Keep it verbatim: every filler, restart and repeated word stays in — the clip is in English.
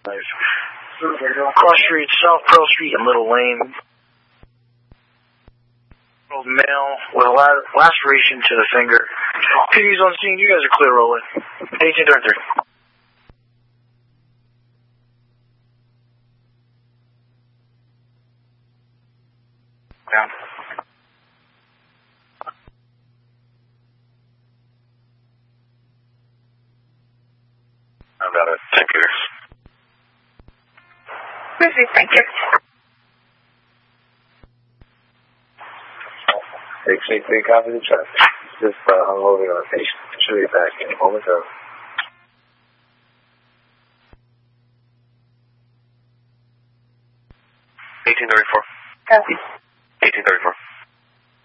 Cross Street, South Pearl Street, and Little Lane. Male with a laceration to the finger. P D's on scene. You guys are clear rolling. eighteen thirty-three. Down. I've got it. Thank you. Thank you. sixteen three, copy the traffic. Just uh, unloading on a patient. Should be back in momentarily. eighteen thirty-four. Copy. eighteen thirty-four.